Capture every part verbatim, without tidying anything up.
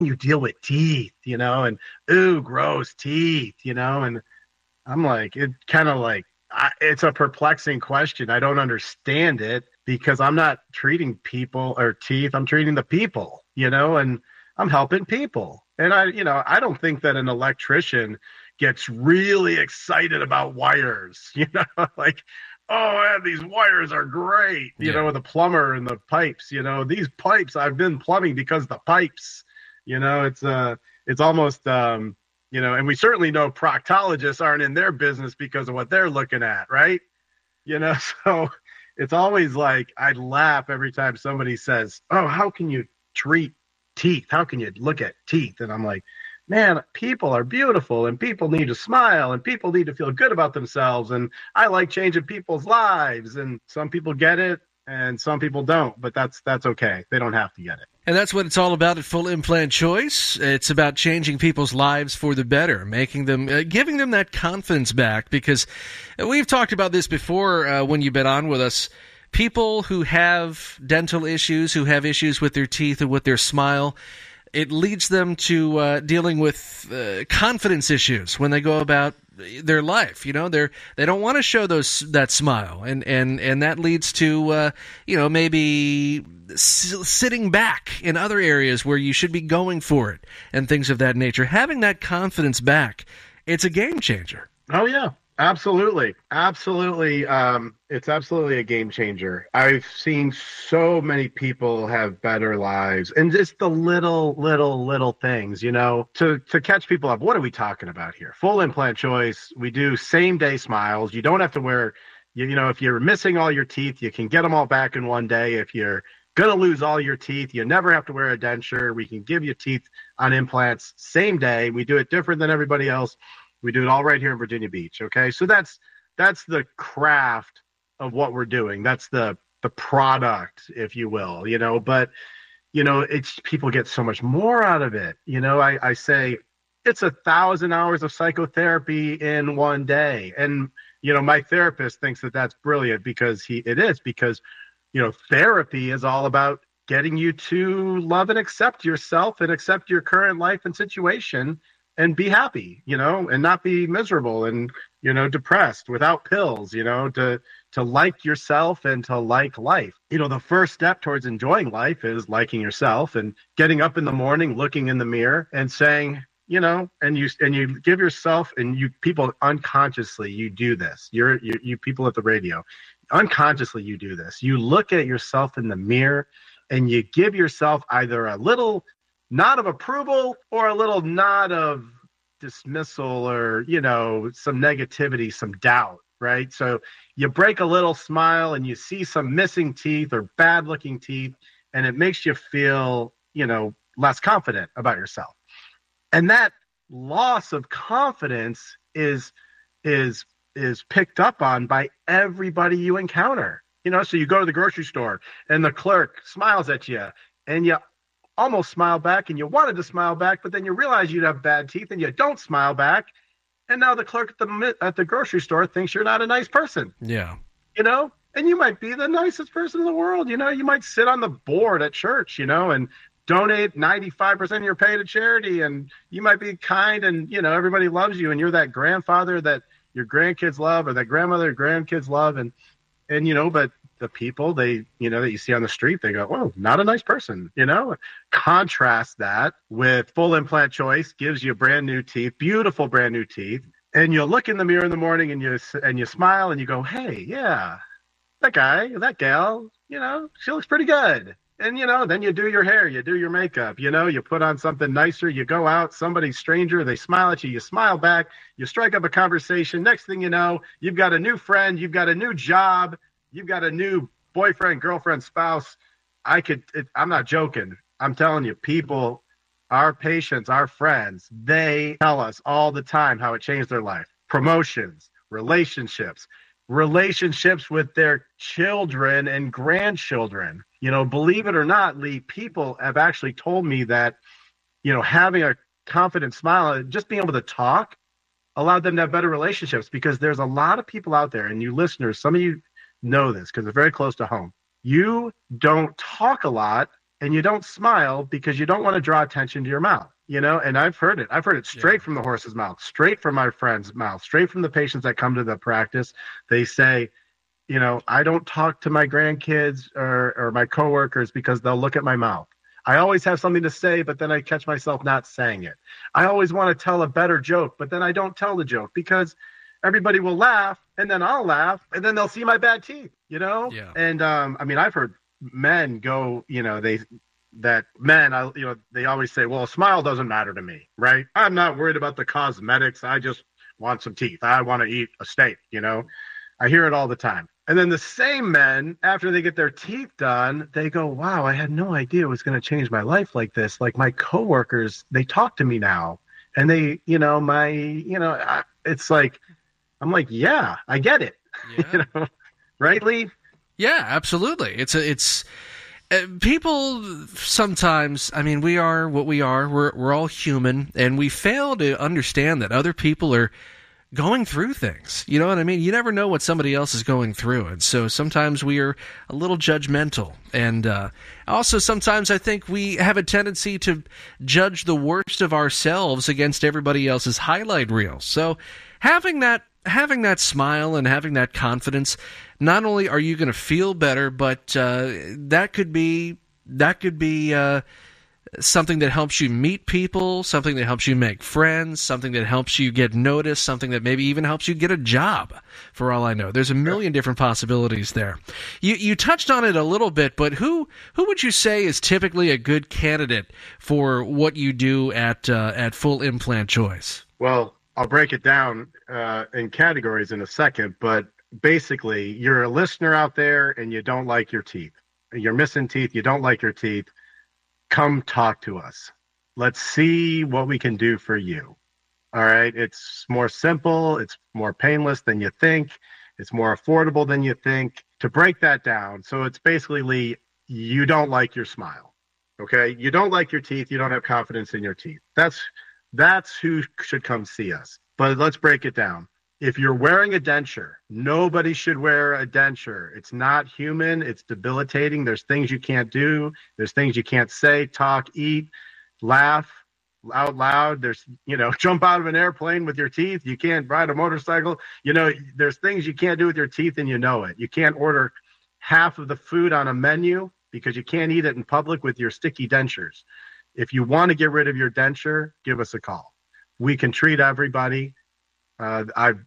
you deal with teeth, you know, and ooh, gross teeth, you know, and I'm like, it kind of like, I, it's a perplexing question. I don't understand it because I'm not treating people or teeth. I'm treating the people, you know, and I'm helping people. And I, you know, I don't think that an electrician gets really excited about wires, you know, like, oh, man, these wires are great, you Yeah. know, the plumber and the pipes, you know, these pipes, I've been plumbing because the pipes, you know, it's, uh, it's almost, um, you know, and we certainly know proctologists aren't in their business because of what they're looking at, right? You know, so it's always like I laugh every time somebody says, "Oh, how can you treat teeth? How can you look at teeth?" And I'm like, "Man, people are beautiful and people need to smile and people need to feel good about themselves and I like changing people's lives and some people get it and some people don't, but that's that's okay. They don't have to get it." And that's what it's all about at Full Implant Choice. It's about changing people's lives for the better, making them, uh, giving them that confidence back. Because we've talked about this before uh, when you've been on with us. People who have dental issues, who have issues with their teeth and with their smile, it leads them to uh, dealing with uh, confidence issues when they go about their life. You know, they're they don't want to show those that smile, and and and that leads to uh, you know maybe s- sitting back in other areas where you should be going for it and things of that nature. Having that confidence back, it's a game changer. Oh yeah, absolutely, absolutely. Um, it's absolutely a game changer. I've seen so many people have better lives, and just the little, little, little things. You know, to to catch people up. What are we talking about here? Full Implant Choice. We do same day smiles. You don't have to wear. You, you know, if you're missing all your teeth, you can get them all back in one day. If you're gonna lose all your teeth, you never have to wear a denture. We can give you teeth on implants same day. We do it different than everybody else. We do it all right here in Virginia Beach. Okay. So that's that's the craft of what we're doing. That's the the product, if you will, you know, but you know, it's people get so much more out of it. You know, I, I say it's a thousand hours of psychotherapy in one day. And, you know, my therapist thinks that that's brilliant because he it is because, you know, therapy is all about getting you to love and accept yourself and accept your current life and situation and be happy, you know, and not be miserable and, you know, depressed without pills, you know, to to like yourself and to like life. You know, the first step towards enjoying life is liking yourself and getting up in the morning, looking in the mirror and saying, you know, and you and you give yourself and you people unconsciously you do this. You're you, you people at the radio, unconsciously you do this. You look at yourself in the mirror and you give yourself either a little nod of approval or a little nod of dismissal or, you know, some negativity, some doubt, right? So you break a little smile and you see some missing teeth or bad looking teeth, and it makes you feel, you know, less confident about yourself. And that loss of confidence is is is picked up on by everybody you encounter. You know, so you go to the grocery store and the clerk smiles at you and you almost smile back and you wanted to smile back, but then you realize you'd have bad teeth and you don't smile back. And now the clerk at the at the grocery store thinks you're not a nice person, Yeah. you know, and you might be the nicest person in the world. You know, you might sit on the board at church, you know, and donate ninety-five percent of your pay to charity. And you might be kind and, you know, everybody loves you and you're that grandfather that your grandkids love or that grandmother grandkids love. And, and, you know, but the people they, you know, that you see on the street, they go, "Oh, not a nice person," you know. Contrast that with Full Implant Choice gives you brand new teeth, beautiful brand new teeth, and you look in the mirror in the morning and you and you smile and you go, "Hey, yeah, that guy, that gal, you know, she looks pretty good." And you know, then you do your hair, you do your makeup, you know, you put on something nicer, you go out, somebody stranger, they smile at you, you smile back, you strike up a conversation. Next thing you know, you've got a new friend, you've got a new job. You've got a new boyfriend, girlfriend, spouse. I could, it, I'm not joking. I'm telling you, people, our patients, our friends, they tell us all the time how it changed their life. Promotions, relationships, relationships with their children and grandchildren. You know, believe it or not, Lee, people have actually told me that, you know, having a confident smile, just being able to talk allowed them to have better relationships because there's a lot of people out there, and you listeners, some of you know this because they're very close to home. You don't talk a lot and you don't smile because you don't want to draw attention to your mouth. You know, and I've heard it. I've heard it straight yeah. from the horse's mouth, straight from my friend's mouth, straight from the patients that come to the practice. They say, you know, I don't talk to my grandkids or, or my coworkers because they'll look at my mouth. I always have something to say, but then I catch myself not saying it. I always want to tell a better joke, but then I don't tell the joke because everybody will laugh and then I'll laugh and then they'll see my bad teeth, you know? Yeah. And um, I mean, I've heard men go, you know, they that men, I, you know, they always say, well, a smile doesn't matter to me, right? I'm not worried about the cosmetics. I just want some teeth. I want to eat a steak, you know? I hear it all the time. And then the same men, after they get their teeth done, they go, wow, I had no idea it was going to change my life like this. Like my coworkers, they talk to me now and they, you know, my, you know, I, it's like, I'm like, yeah, I get it. Yeah. You know? Right, Lee? Yeah, absolutely. It's a, it's, Uh, people sometimes, I mean, we are what we are. We're we're all human, and we fail to understand that other people are going through things. You know what I mean? You never know what somebody else is going through, and so sometimes we are a little judgmental. And uh, also sometimes I think we have a tendency to judge the worst of ourselves against everybody else's highlight reel. So having that having that smile and having that confidence, not only are you going to feel better, but uh, that could be that could be uh, something that helps you meet people, something that helps you make friends, something that helps you get noticed, something that maybe even helps you get a job, for all I know. There's a million different possibilities there. You you touched on it a little bit, but who who would you say is typically a good candidate for what you do at uh, at Full Implant Choice? Well, I'll break it down uh, in categories in a second, but basically, you're a listener out there and you don't like your teeth. You're missing teeth. You don't like your teeth. Come talk to us. Let's see what we can do for you. All right. It's more simple. It's more painless than you think. It's more affordable than you think. To break that down, so it's basically you don't like your smile. Okay. You don't like your teeth. You don't have confidence in your teeth. That's that's who should come see us. But let's break it down. If you're wearing a denture, nobody should wear a denture. It's not human. It's debilitating. There's things you can't do. There's things you can't say, talk, eat, laugh out loud. There's, you know, jump out of an airplane with your teeth. You can't ride a motorcycle. You know, there's things you can't do with your teeth and you know it. You can't order half of the food on a menu because you can't eat it in public with your sticky dentures. If you want to get rid of your denture, give us a call. We can treat everybody. Uh, I've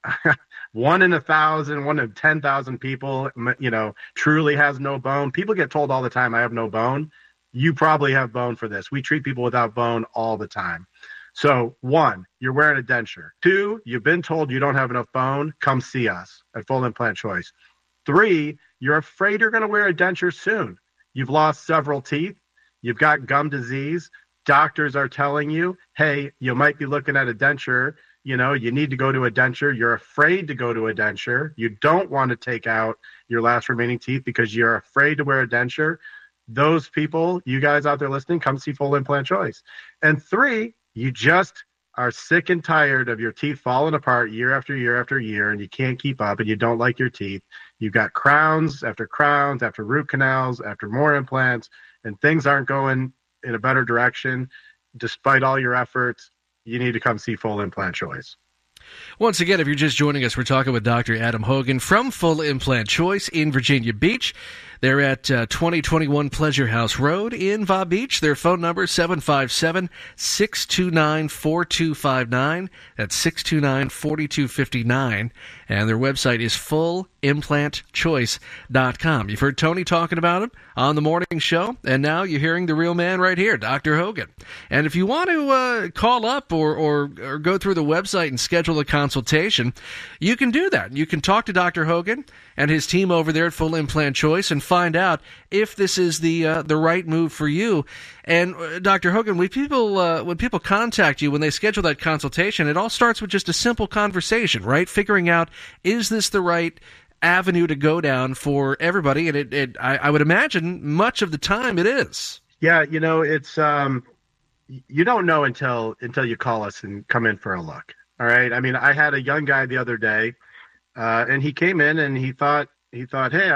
one in a thousand, one in ten thousand people, you know, truly has no bone. People get told all the time, I have no bone. You probably have bone for this. We treat people without bone all the time. So one, you're wearing a denture. Two, you've been told you don't have enough bone. Come see us at Full Implant Choice. Three, you're afraid you're going to wear a denture soon. You've lost several teeth. You've got gum disease. Doctors are telling you, hey, you might be looking at a denture. You know, you need to go to a denture. You're afraid to go to a denture. You don't want to take out your last remaining teeth because you're afraid to wear a denture. Those people, you guys out there listening, come see Full Implant Choice. And three, you just are sick and tired of your teeth falling apart year after year after year, and you can't keep up and you don't like your teeth. You've got crowns after crowns, after root canals, after more implants, and things aren't going in a better direction. Despite all your efforts, you need to come see Full Implant Choice. Once again, if you're just joining us, we're talking with Doctor Adam Hogan from Full Implant Choice in Virginia Beach. They're at uh, twenty twenty-one Pleasure House Road in Va Beach. Their phone number is seven five seven, six two nine, four two five nine. That's six two nine, four two five nine. And their website is full implant choice dot com. You've heard Tony talking about him on the morning show, and now you're hearing the real man right here, Doctor Hogan. And if you want to uh, call up or, or, or go through the website and schedule a consultation, you can do that. You can talk to Doctor Hogan and his team over there at Full Implant Choice and find out if this is the uh, the right move for you. And uh, Doctor Hogan, when people uh, when people contact you, when they schedule that consultation, it all starts with just a simple conversation, right? Figuring out, is this the right avenue to go down for everybody? And it, it I, I would imagine much of the time it is. Yeah, you know, it's um, you don't know until until you call us and come in for a look. All right. I mean, I had a young guy the other day, uh, and he came in and he thought he thought, hey, I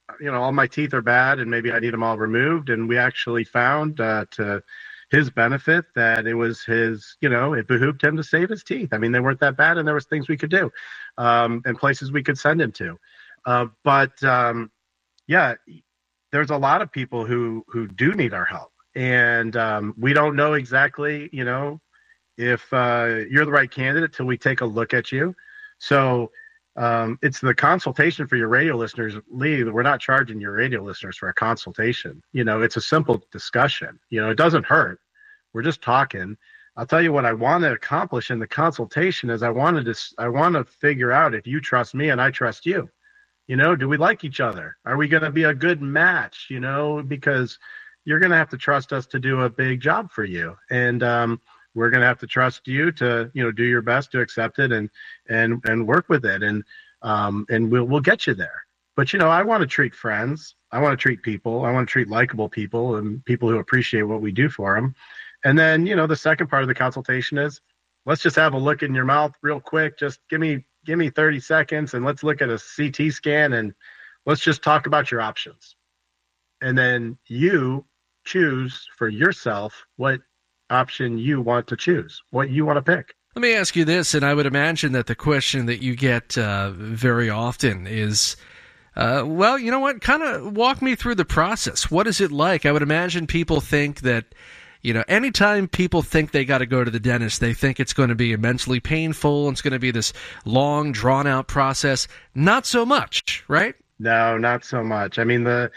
you know, all my teeth are bad and maybe I need them all removed. And we actually found uh, to his benefit that it was his, you know, it behooved him to save his teeth. I mean, they weren't that bad and there was things we could do um, and places we could send him to. Uh, but um, yeah, there's a lot of people who, who do need our help. And um, we don't know exactly, you know, if uh, you're the right candidate till we take a look at you. So um, it's the consultation for your radio listeners. Lee, we're not charging your radio listeners for a consultation. You know, it's a simple discussion. You know, it doesn't hurt. We're just talking. I'll tell you what I want to accomplish in the consultation is I wanted to, I want to figure out if you trust me and I trust you. You know, do we like each other? Are we going to be a good match? You know, because you're going to have to trust us to do a big job for you. And, um, we're going to have to trust you to, you know, do your best to accept it and, and, and work with it. And, um, and we'll, we'll get you there. But, you know, I want to treat friends. I want to treat people. I want to treat likable people and people who appreciate what we do for them. And then, you know, the second part of the consultation is let's just have a look in your mouth real quick. Just give me, give me thirty seconds and let's look at a C T scan and let's just talk about your options. And then you choose for yourself what option you want to choose, what you want to pick. Let me ask you this, and I would imagine that the question that you get uh, very often is, uh, well, you know what, kind of walk me through the process. What is it like? I would imagine people think that, you know, anytime people think they got to go to the dentist, they think it's going to be immensely painful, and it's going to be this long, drawn-out process. Not so much, right? No, not so much. I mean, the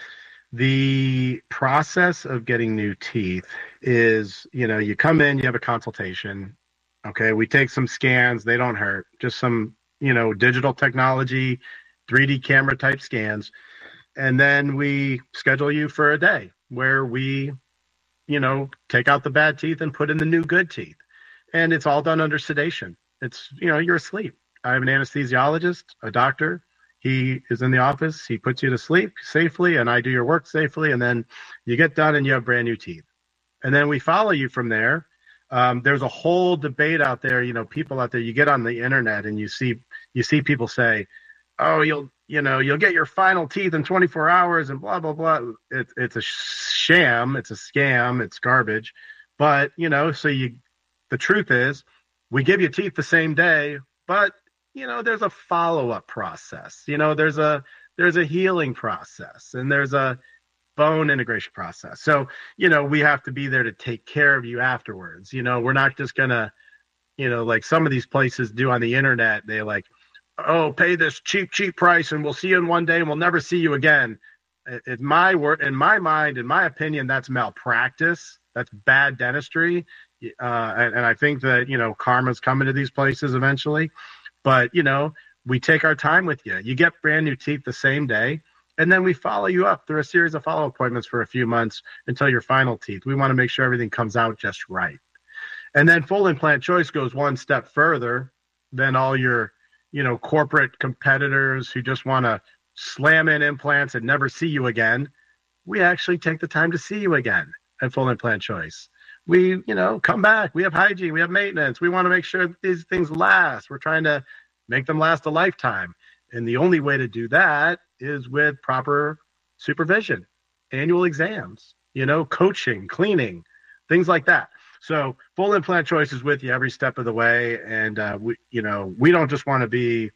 the process of getting new teeth is, you know, you come in, you have a consultation. Okay, we take some scans. They don't hurt. Just some, you know, digital technology, three D camera type scans. And then we schedule you for a day where we, you know, take out the bad teeth and put in the new good teeth. And it's all done under sedation. It's, you know, you're asleep. I have an anesthesiologist, a doctor. He is in the office. He puts you to sleep safely, and I do your work safely. And then you get done and you have brand new teeth. And then we follow you from there. Um, there's a whole debate out there. You know, people out there, you get on the internet and you see, you see people say, oh, you'll, you know, you'll get your final teeth in twenty-four hours and blah, blah, blah. It, it's a sham. It's a scam. It's garbage. But, you know, so you, the truth is we give you teeth the same day, but you know, there's a follow-up process. You know, there's a there's a healing process and there's a bone integration process. So, you know, we have to be there to take care of you afterwards. You know, we're not just gonna, you know, like some of these places do on the internet. They like, oh, pay this cheap, cheap price and we'll see you in one day and we'll never see you again. In my word, in my mind, in my opinion, that's malpractice. That's bad dentistry. Uh, and, and I think that, you know, karma's coming to these places eventually. But, you know, we take our time with you. You get brand new teeth the same day, and then we follow you up through a series of follow appointments for a few months until your final teeth. We want to make sure everything comes out just right. And then Full Implant Choice goes one step further than all your, you know, corporate competitors who just want to slam in implants and never see you again. We actually take the time to see you again at Full Implant Choice. We, you know, come back. We have hygiene. We have maintenance. We want to make sure that these things last. We're trying to make them last a lifetime. And the only way to do that is with proper supervision, annual exams, you know, coaching, cleaning, things like that. So Full Implant Choice is with you every step of the way. And, uh, we, you know, we don't just want to be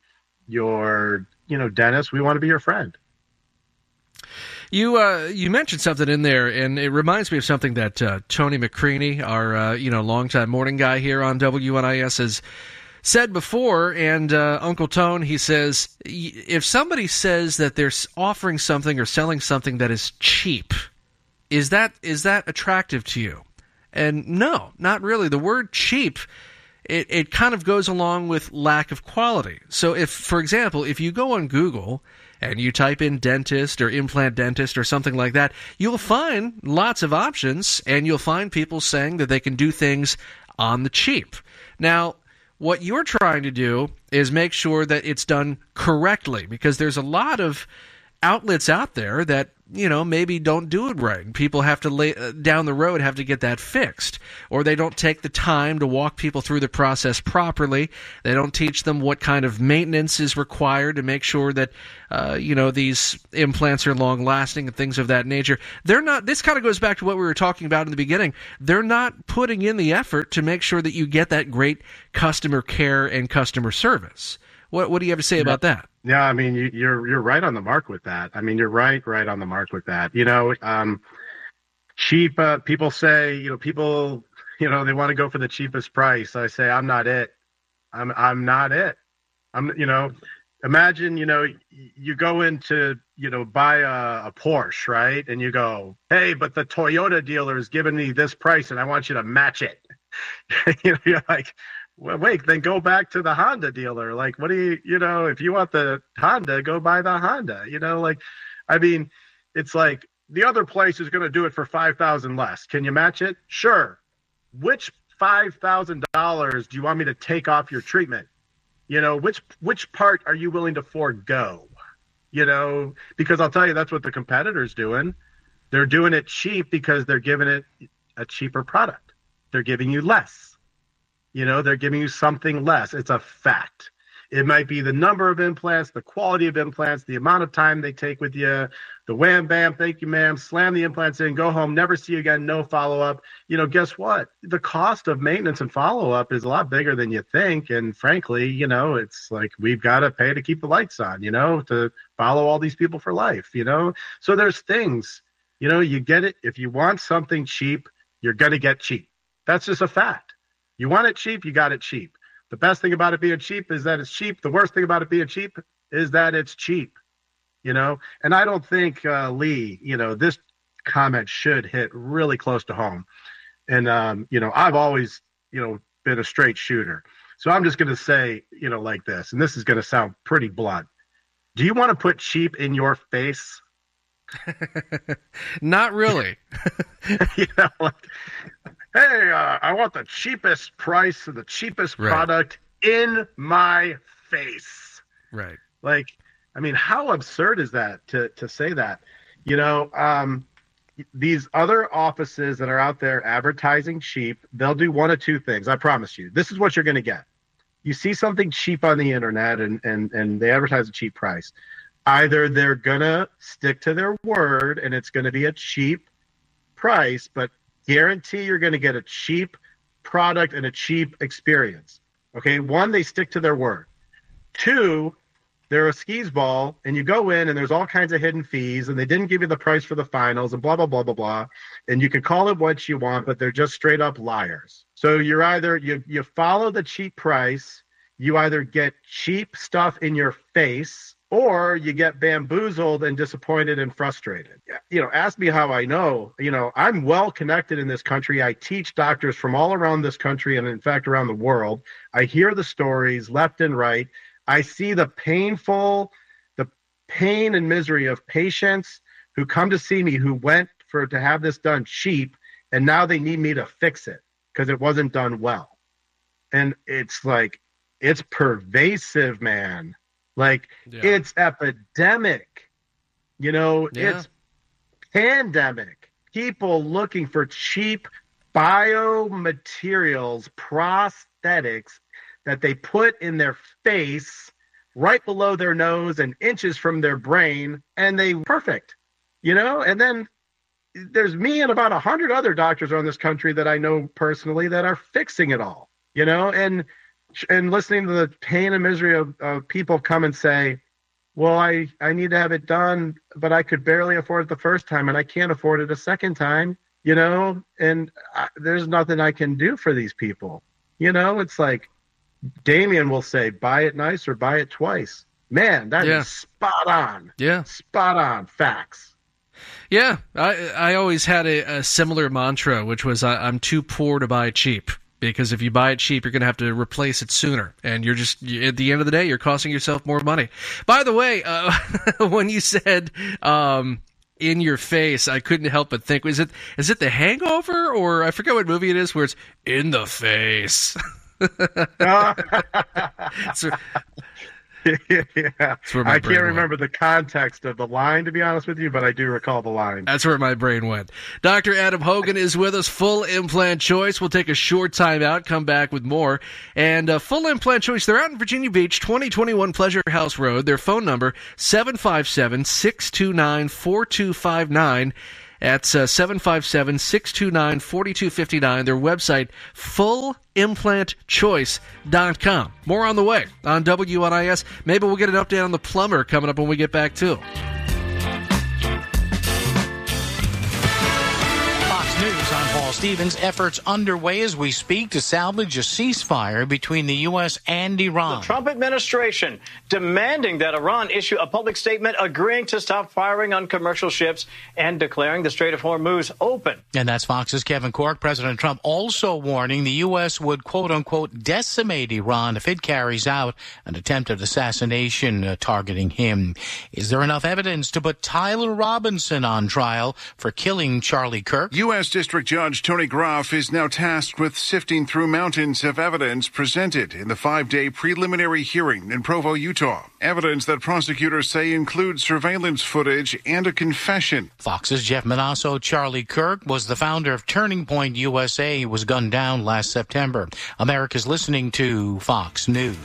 your, you know, dentist. We want to be your friend. You uh, you mentioned something in there, and it reminds me of something that uh, Tony McCreaney, our uh, you know longtime morning guy here on W N I S, has said before. And uh, Uncle Tone, he says, if somebody says that they're offering something or selling something that is cheap, is that is that attractive to you? And no, not really. The word cheap, it, it kind of goes along with lack of quality. So if, for example, if you go on Google and you type in dentist or implant dentist or something like that, you'll find lots of options, and you'll find people saying that they can do things on the cheap. Now, what you're trying to do is make sure that it's done correctly, because there's a lot of outlets out there that you know, maybe don't do it right. And people have to lay uh, down the road have to get that fixed, or they don't take the time to walk people through the process properly. They don't teach them what kind of maintenance is required to make sure that, uh, you know, these implants are long lasting and things of that nature. They're not, this kind of goes back to what we were talking about in the beginning. They're not putting in the effort to make sure that you get that great customer care and customer service. What, what do you have to say about that? Yeah, I mean, you, you're you're right on the mark with that. I mean, you're right, right on the mark with that. You know, um, cheap. Uh, people say, you know, people, you know, they want to go for the cheapest price. I say, I'm not it. I'm I'm not it. I'm, you know, imagine, you know, you go into, you know, buy a, a Porsche, right? And you go, hey, but the Toyota dealer is giving me this price, and I want you to match it. You know, you're like, well, wait, then go back to the Honda dealer. Like, what do you, you know, if you want the Honda, go buy the Honda, you know, like, I mean, it's like the other place is going to do it for five thousand less. Can you match it? Sure. Which five thousand dollars do you want me to take off your treatment? You know, which, which part are you willing to forego? You know, because I'll tell you, that's what the competitor's doing. They're doing it cheap because they're giving it a cheaper product. They're giving you less. You know, they're giving you something less. It's a fact. It might be the number of implants, the quality of implants, the amount of time they take with you, the wham, bam, thank you, ma'am, slam the implants in, go home, never see you again, no follow-up. You know, guess what? The cost of maintenance and follow-up is a lot bigger than you think. And frankly, you know, it's like we've got to pay to keep the lights on, you know, to follow all these people for life, you know. So there's things, you know, you get it. If you want something cheap, you're going to get cheap. That's just a fact. You want it cheap, you got it cheap. The best thing about it being cheap is that it's cheap. The worst thing about it being cheap is that it's cheap, you know? And I don't think, uh, Lee, you know, this comment should hit really close to home. And, um, you know, I've always, you know, been a straight shooter. So I'm just going to say, you know, like this, and this is going to sound pretty blunt. Do you want to put cheap in your face? Not really. You know, like, hey, uh, I want the cheapest price of the cheapest right. product in my face. Right. Like, I mean, how absurd is that to, to say that? You know, um, these other offices that are out there advertising cheap, they'll do one of two things. I promise you. This is what you're going to get. You see something cheap on the internet and, and, and they advertise a cheap price. Either they're going to stick to their word and it's going to be a cheap price, but guarantee you're going to get a cheap product and a cheap experience. Okay, one, they stick to their word. Two, they're a skis ball, and you go in, and there's all kinds of hidden fees, and they didn't give you the price for the finals, and blah, blah, blah, blah, blah. And you can call it what you want, but they're just straight up liars. So you're either, you, you follow the cheap price, you either get cheap stuff in your face, or you get bamboozled and disappointed and frustrated. You know, ask me how I know. You know, I'm well connected in this country. I teach doctors from all around this country and, in fact, around the world. I hear the stories left and right. I see the painful, the pain and misery of patients who come to see me who went for to have this done cheap, and now they need me to fix it because it wasn't done well. And it's like, it's pervasive, man. Like, yeah. It's epidemic, you know, yeah. It's pandemic. People looking for cheap biomaterials, prosthetics that they put in their face right below their nose and inches from their brain, and they perfect, you know? And then there's me and about a hundred other doctors around this country that I know personally that are fixing it all, you know? And and listening to the pain and misery of, of people come and say, well, I, I need to have it done, but I could barely afford it the first time and I can't afford it a second time, you know, and I, there's nothing I can do for these people. You know, it's like Damien will say, buy it nice or buy it twice. Man, that yeah. is spot on. Yeah. Spot on. Facts. Yeah. I, I always had a, a similar mantra, which was I, I'm too poor to buy cheap. Because if you buy it cheap, you're going to have to replace it sooner. And you're just, at the end of the day, you're costing yourself more money. By the way, uh, when you said um, in your face, I couldn't help but think, is it is it The Hangover? Or I forget what movie it is where it's in the face. so, yeah. I can't remember went. the context of the line, to be honest with you, but I do recall the line. That's where my brain went. Doctor Adam Hogan is with us, Full Implant Choice. We'll take a short time out, come back with more. And uh, Full Implant Choice, they're out in Virginia Beach, twenty twenty-one Pleasure House Road. Their phone number, seven five seven, six two nine, four two five nine. That's uh, seven five seven, six two nine, four two five nine. Their website, full implant choice dot com. More on the way on W N I S. Maybe we'll get an update on the plumber coming up when we get back, too. News, I'm Paul Stevens. Efforts underway as we speak to salvage a ceasefire between the U S and Iran. The Trump administration demanding that Iran issue a public statement agreeing to stop firing on commercial ships and declaring the Strait of Hormuz open. And that's Fox's Kevin Corke. President Trump also warning the U S would, quote unquote, decimate Iran if it carries out an attempted assassination uh, targeting him. Is there enough evidence to put Tyler Robinson on trial for killing Charlie Kirk? U S District Judge Tony Groff is now tasked with sifting through mountains of evidence presented in the five-day preliminary hearing in Provo, Utah. Evidence that prosecutors say includes surveillance footage and a confession. Fox's Jeff Manasso. Charlie Kirk was the founder of Turning Point U S A. He was gunned down last September. America's listening to Fox News.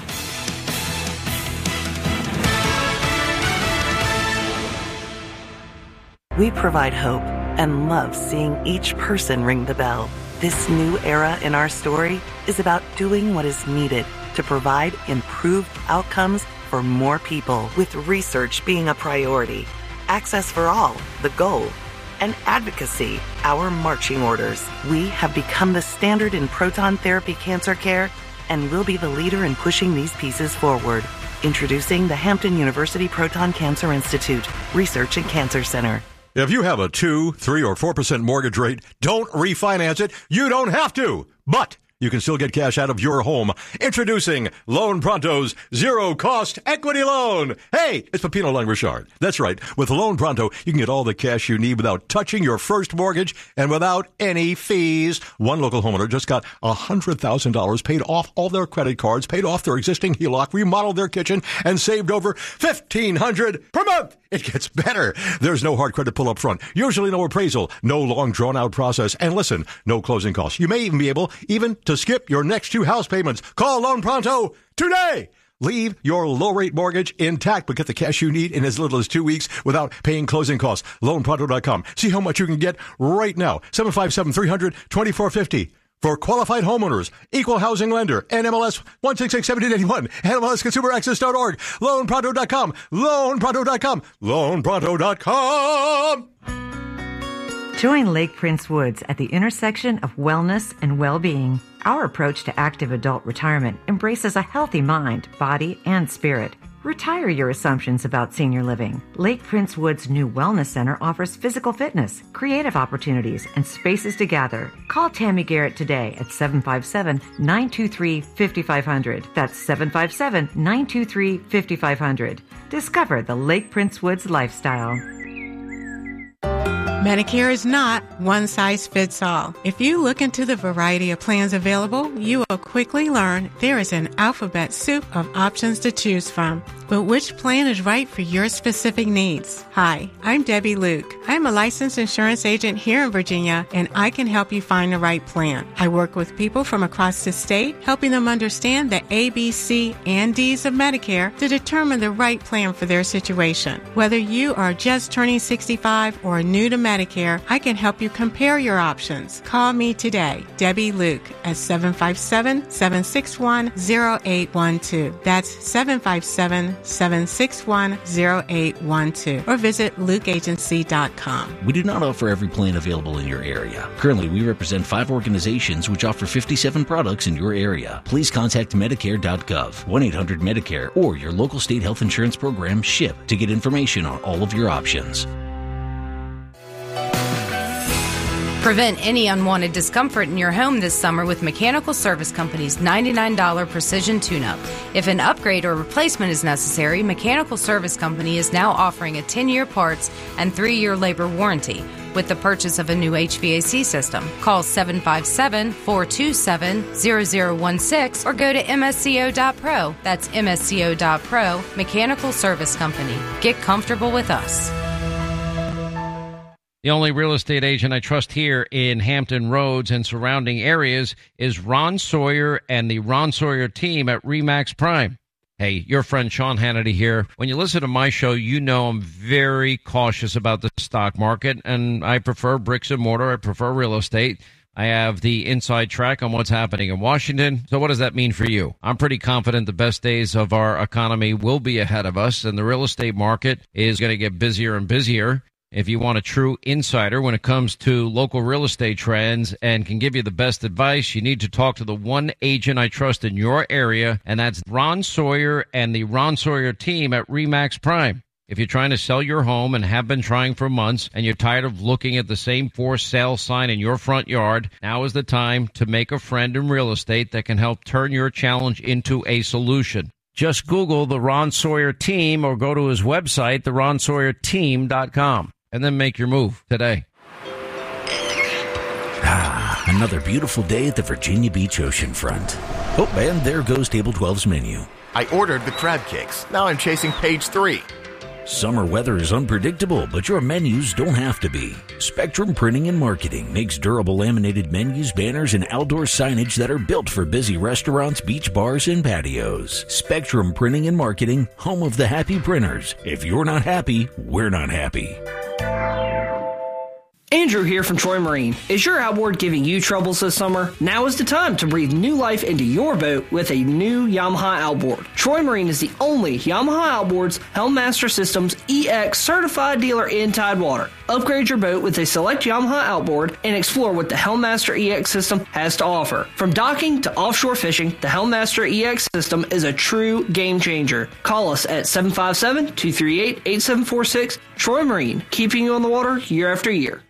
We provide hope and love seeing each person ring the bell. This new era in our story is about doing what is needed to provide improved outcomes for more people, with research being a priority, access for all, the goal, and advocacy, our marching orders. We have become the standard in proton therapy cancer care and will be the leader in pushing these pieces forward. Introducing the Hampton University Proton Cancer Institute Research and Cancer Center. If you have a two, three, or four percent mortgage rate, don't refinance it. You don't have to. But you can still get cash out of your home. Introducing Loan Pronto's zero-cost equity loan. Hey, it's Pepino Langrichard. That's right. With Loan Pronto, you can get all the cash you need without touching your first mortgage and without any fees. One local homeowner just got one hundred thousand dollars, paid off all their credit cards, paid off their existing H E L O C, remodeled their kitchen, and saved over fifteen hundred dollars per month. It gets better. There's no hard credit pull up front. Usually no appraisal, no long drawn out process. And listen, no closing costs. You may even be able even to skip your next two house payments. Call Loan Pronto today. Leave your low-rate mortgage intact, but get the cash you need in as little as two weeks without paying closing costs. loan pronto dot com. See how much you can get right now. seven five seven, three hundred, twenty-four fifty. For qualified homeowners, equal housing lender, N M L S one six six seven eight one, N M L S consumer access dot org, loan pronto dot com, loan pronto dot com, loan pronto dot com. Join Lake Prince Woods at the intersection of wellness and well-being. Our approach to active adult retirement embraces a healthy mind, body, and spirit. Retire your assumptions about senior living. Lake Prince Woods' new Wellness Center offers physical fitness, creative opportunities, and spaces to gather. Call Tammy Garrett today at seven five seven, nine two three, five five zero zero. That's seven five seven, nine two three, five five zero zero. Discover the Lake Prince Woods lifestyle. Medicare is not one size fits all. If you look into the variety of plans available, you will quickly learn there is an alphabet soup of options to choose from. But which plan is right for your specific needs? Hi, I'm Debbie Luke. I'm a licensed insurance agent here in Virginia, and I can help you find the right plan. I work with people from across the state, helping them understand the A, B, C, and D's of Medicare to determine the right plan for their situation. Whether you are just turning sixty-five or new to Medicare, I can help you compare your options. Call me today, Debbie Luke, at seven five seven, seven six one, zero eight one two. That's seven five seven, seven six one, zero eight one two. Or visit luke agency dot com. We do not offer every plan available in your area. Currently, we represent five organizations which offer fifty-seven products in your area. Please contact medicare dot gov, one eight hundred medicare, or your local state health insurance program, SHIP, to get information on all of your options. Prevent any unwanted discomfort in your home this summer with Mechanical Service Company's ninety-nine dollars Precision Tune-Up. If an upgrade or replacement is necessary, Mechanical Service Company is now offering a ten-year parts and three-year labor warranty. with the purchase of a new H V A C system. Call seven five seven, four two seven, zero zero one six or go to M S C O dot pro. That's M S C O dot pro, Mechanical Service Company. Get comfortable with us. The only real estate agent I trust here in Hampton Roads and surrounding areas is Ron Sawyer and the Ron Sawyer team at RE/MAX Prime. Hey, your friend Sean Hannity here. When you listen to my show, you know I'm very cautious about the stock market, and I prefer bricks and mortar. I prefer real estate. I have the inside track on what's happening in Washington. So what does that mean for you? I'm pretty confident the best days of our economy will be ahead of us, and the real estate market is going to get busier and busier. If you want a true insider when it comes to local real estate trends and can give you the best advice, you need to talk to the one agent I trust in your area, and that's Ron Sawyer and the Ron Sawyer team at RE/MAX Prime. If you're trying to sell your home and have been trying for months and you're tired of looking at the same for sale sign in your front yard, now is the time to make a friend in real estate that can help turn your challenge into a solution. Just Google the Ron Sawyer team or go to his website, the ron sawyer team dot com. And then make your move today. Ah, another beautiful day at the Virginia Beach oceanfront. Oh, and there goes Table twelve's menu. I ordered the crab cakes. Now I'm chasing page three. Summer weather is unpredictable, but your menus don't have to be. Spectrum Printing and Marketing makes durable laminated menus, banners, and outdoor signage that are built for busy restaurants, beach bars, and patios. Spectrum Printing and Marketing, home of the happy printers. If you're not happy, we're not happy. Andrew here from Troy Marine. Is your outboard giving you troubles this summer? Now is the time to breathe new life into your boat with a new Yamaha outboard. Troy Marine is the only Yamaha Outboards Helmmaster Systems E X certified dealer in Tidewater. Upgrade your boat with a select Yamaha outboard and explore what the Helmmaster E X system has to offer. From docking to offshore fishing, the Helmmaster E X system is a true game changer. Call us at seven five seven, two three eight, eight seven four six. Troy Marine, keeping you on the water year after year.